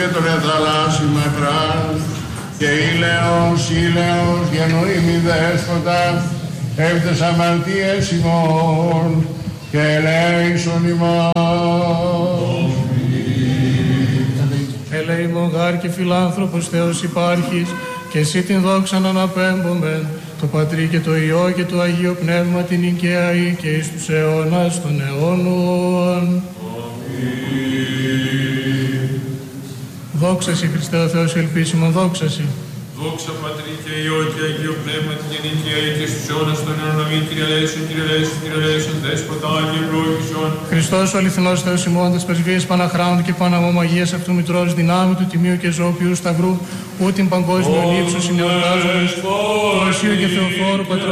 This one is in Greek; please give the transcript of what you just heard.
και τον εθαλάσσιμα κράν, και ήλαιος γενοή μη δέσποτα, εύτες αμαρτίες ημών, και ελέησον ημάς. Ελεήμον γάρ και φιλάνθρωπος Θεός υπάρχεις, και εσύ την δόξα να αναπέμπομεν, το Πατρί και το Υιό και το Αγίο Πνεύμα την οικαίαη και εις τους αιώνας των αιώνων. Δόξα σοι Χριστέ ο Θεός ελπίσιμον, δόξα σοι. Δόξα Πατρί και Υιό και Αγίο Πνεύμα την γενικαίαη και στους αιώνας των αιώνων. Αμήν. Κύριε ελέησον, Κύριε ελέησον, Κύριε ελέησον, Δέσποτα Άγιε ευλόγησον. Χριστός ο αληθινός Θεός ημών, τες πρεσβείες Παναχράντου και Παναμομαγίας αυτού Μητρός δυνάμει του Τιμίου και Ζωοποιού Σταυρού, ού την παγκόσμιον ύψος συνεορτάζοντας, του Οσίου και Θεοφόρου Πατρός